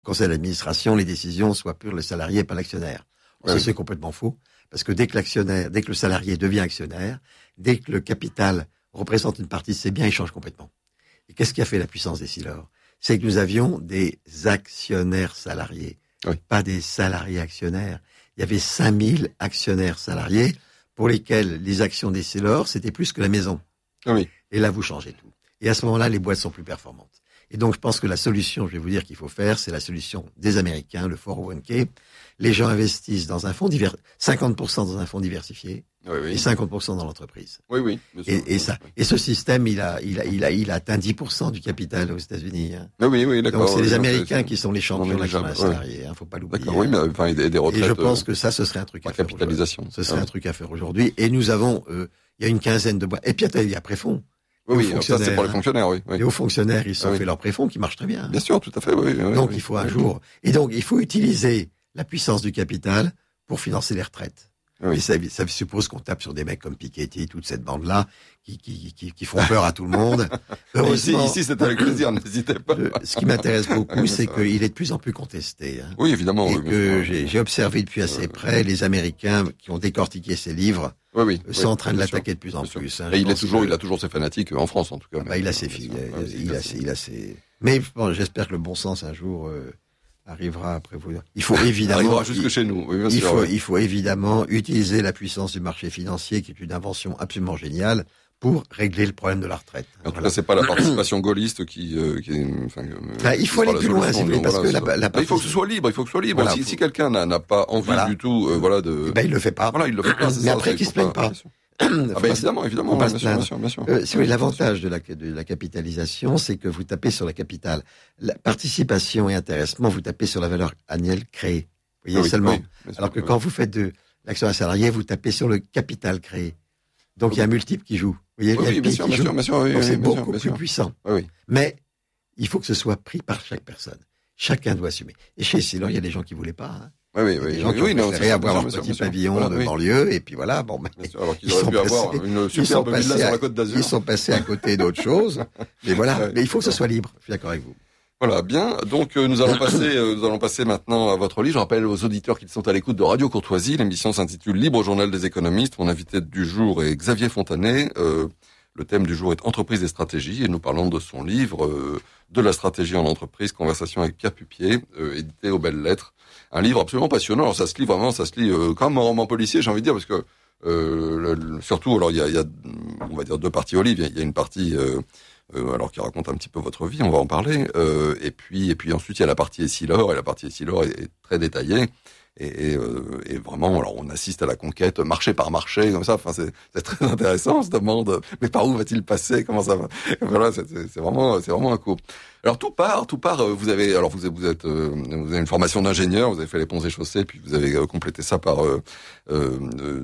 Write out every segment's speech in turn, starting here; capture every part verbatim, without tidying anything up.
conseil d'administration, les décisions soient pour le salarié et pas l'actionnaire. Ça, oui. C'est complètement faux. Parce que dès que l'actionnaire, dès que le salarié devient actionnaire, dès que le capital représente une partie de ses biens, il change complètement. Et qu'est-ce qui a fait la puissance des Silor? C'est que nous avions des actionnaires salariés, oui. pas des salariés actionnaires. Il y avait cinq mille actionnaires salariés pour lesquels les actions des Silor, c'était plus que la maison. Oui. Et là, vous changez tout. Et à ce moment-là, les boîtes sont plus performantes. Et donc, je pense que la solution, je vais vous dire qu'il faut faire, c'est la solution des Américains, le four oh one k. Les gens investissent dans un fonds divers, cinquante pour cent dans un fonds diversifié, oui, oui. et cinquante pour cent dans l'entreprise. Oui, oui. Bien sûr, et, et ça, et ce système, il a, il a, il a, il a atteint dix pour cent du capital aux États-Unis. Hein. Oui, oui, oui, d'accord. Donc, c'est oui, les non, Américains c'est, qui sont les champions de l'actionnaire salarié. Hein, faut pas l'oublier. D'accord, oui, mais enfin, et des, des retraites. Et je pense que ça, ce serait un truc à faire. Capitalisation. Ce serait ah, un truc à faire aujourd'hui. Et nous avons, euh, il y a une quinzaine de boîtes. Et puis, il y a préfonds. Oui, oui, ça c'est pour les fonctionnaires, oui. oui. Les hauts fonctionnaires, ils se sont oui. fait leur préfonds qui marchent très bien. Bien sûr, tout à fait, oui. oui donc oui, il faut oui. un jour. Et donc il faut utiliser la puissance du capital pour financer les retraites. Oui. Et ça, ça suppose qu'on tape sur des mecs comme Piketty, toute cette bande-là, qui, qui, qui, qui font peur à tout le monde. Heureusement, ici, ici c'est avec plaisir, n'hésitez pas. Le, ce qui m'intéresse beaucoup, c'est qu'il est de plus en plus contesté. Hein. Oui, évidemment. Et oui, que j'ai, j'ai observé depuis assez près les Américains qui ont décortiqué ces livres. Oui, oui, sont oui, en train de l'attaquer sûr, de plus en plus. Hein, et il est toujours, que... il a toujours ses fanatiques en France, en tout cas. Ah bah, il a ses filles, il, il a ses, il a ses. Mais bon, j'espère que le bon sens un jour euh, arrivera après vous. Il faut évidemment. arrivera jusque il, chez nous. Oui, bien il sûr, faut, oui. il faut évidemment utiliser la puissance du marché financier, qui est une invention absolument géniale, pour régler le problème de la retraite. En tout voilà. cas, c'est pas la participation gaulliste qui, euh, qui est, enfin, bah, il faut aller plus loin, si vous voulez, parce voilà, que la, la bah, il faut que ce soit libre, il faut que ce soit libre. Voilà, si, faut... si quelqu'un n'a, n'a pas envie voilà. du tout, euh, voilà, de. Ben, il le fait pas. Voilà, il le fait pas. Mais ça, après, qu'il se plaigne pas. Ah ben évidemment, évidemment, bien sûr, bien sûr, bien sûr. Euh, si oui, l'avantage de la, de la capitalisation, c'est que vous tapez sur la capitale. La participation et intéressement, vous tapez sur la valeur annuelle créée. Vous voyez, ah oui, seulement. Oui, Alors que oui. quand vous faites de l'action à salarié, vous tapez sur le capital créé. Donc, il y a un multiple qui joue. Vous voyez, oui, oui, bien sûr, bien sûr, bien sûr, oui, Donc, oui, c'est bien beaucoup sûr, bien plus sûr. puissant. Oui, oui. Mais, il faut que ce soit pris par chaque personne. Chacun doit assumer. Et chez Silor, il y a des gens qui voulaient pas, hein. Oui, oui, oui. Des gens qui oui, ont non, préféré ça, avoir sûr, leur sûr, petit sûr, pavillon voilà, de oui. banlieue, et puis voilà, bon, ben, sûr, alors qu'ils ils auraient sont pu passés, avoir une ils sont superbe villa passés sur à, la Côte d'Azur. Ils sont passés à côté d'autres choses. Mais voilà, ouais, mais il faut que ce soit libre. Je suis d'accord avec vous. Voilà, bien. Donc euh, nous allons passer, euh, nous allons passer maintenant à votre livre. Je rappelle aux auditeurs qui sont à l'écoute de Radio Courtoisie. L'émission s'intitule Libre Journal des économistes. Mon invité du jour est Xavier Fontanet. Euh, le thème du jour est Entreprise et stratégie, et nous parlons de son livre euh, De la stratégie en entreprise, conversation avec Pierre Pupier, euh, édité aux Belles Lettres. Un livre absolument passionnant. Alors ça se lit vraiment, ça se lit euh, comme un roman policier, j'ai envie de dire, parce que euh, le, le, surtout, alors il y a, il y a, on va dire deux parties au livre. Il y a, il y a une partie euh, Euh, alors qui raconte un petit peu votre vie, on va en parler. Euh, et puis, et puis ensuite il y a la partie Essilor, et la partie Essilor est, est très détaillée. Et, et, euh, et vraiment, alors on assiste à la conquête marché par marché, comme ça. Enfin, c'est, c'est très intéressant. On se demande, mais par où va-t-il passer? Comment ça va? Voilà, c'est, c'est vraiment, c'est vraiment un coup. Alors tout part, tout part. Vous avez, alors vous êtes, vous êtes, euh, vous avez une formation d'ingénieur, vous avez fait les ponts et chaussées, puis vous avez euh, complété ça par euh, euh,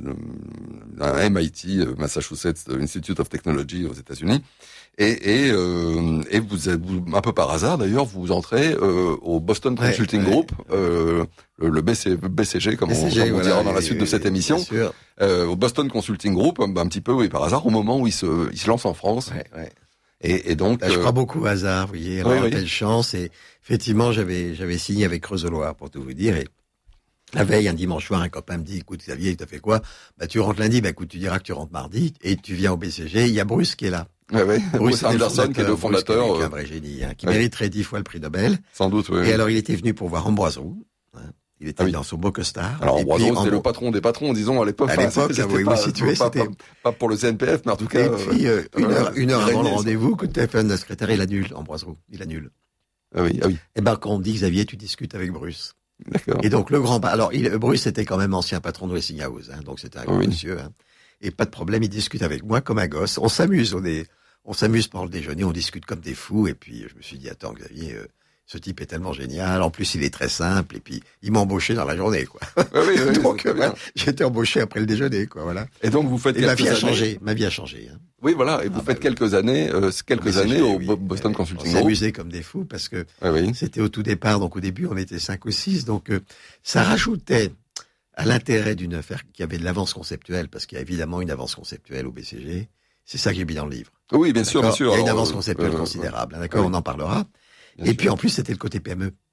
un M I T, Massachusetts Institute of Technology aux États-Unis. Et, et, euh, et vous, êtes, vous, un peu par hasard d'ailleurs, vous entrez euh, au Boston Consulting ouais, Group, ouais. Euh, le, le B C, B C G, comme B C G, on, on voilà, dira dans la suite de cette émission, euh, au Boston Consulting Group, un, un petit peu, oui, par hasard, au moment où il se, il se lance en France. Ouais, ouais. Et, et donc, là, je crois beaucoup au hasard, vous voyez, alors, oui, oui. Telle chance. Et effectivement, j'avais, j'avais signé avec Creusot-Loire, pour tout vous dire. Et la veille, un dimanche soir, un copain me dit, écoute, Xavier, tu as fait quoi? Bah, tu rentres lundi, bah, écoute, tu diras que tu rentres mardi, et tu viens au B C G. Il y a Bruce qui est là. Ouais, ouais. Bruce, Bruce Anderson, qui est le fondateur, Bruce, qui est un vrai génie, hein, qui ouais. mériterait dix fois le prix Nobel. Sans doute, oui. Et oui. alors, il était venu pour voir Ambroise Roux. Hein. Il était ah oui. dans son beau costard. Alors, Ambroise Roux, c'était le patron des patrons, disons, à l'époque. À l'époque, là, oui, vous situez, c'était... Pas, pas pour le C N P F, mais en tout cas... Et puis, euh, une heure, une heure avant le rendez-vous, coup de téléphone, le secrétaire, il annule, Ambroise Roux. Il annule. Ah oui, ah oui. Et ben, quand on dit, Xavier, tu discutes avec Bruce. D'accord. Et donc, le grand... Alors, il, Bruce était quand même ancien patron de Westinghouse, hein, donc c'était un grand oui. monsieur, hein. Et pas de problème, il discute avec moi comme un gosse. On s'amuse, on est... On s'amuse pendant le déjeuner, on discute comme des fous, et puis je me suis dit, attends Xavier, euh, ce type est tellement génial, en plus il est très simple, et puis il m'a embauché dans la journée, quoi. Oui, oui, oui, donc euh, voilà, j'ai été embauché après le déjeuner, quoi, voilà. Et donc vous faites et quelques ma vie a années... changé, ma vie a changé. Hein. Oui, voilà, et vous ah, faites bah, quelques années, euh, quelques années au oui, Boston oui, Consulting Group. On s'est amusé comme des fous, parce que ah, oui. c'était au tout départ, donc au début on était cinq ou six, donc euh, ça rajoutait à l'intérêt d'une affaire qui avait de l'avance conceptuelle, parce qu'il y a évidemment une avance conceptuelle au B C G. C'est ça que j'ai mis dans le livre. Oui, bien sûr, bien sûr. Il y a une Alors, avance conceptuelle euh, considérable, hein, d'accord, oui. on en parlera. Bien et sûr. puis en plus, c'était le côté P M E.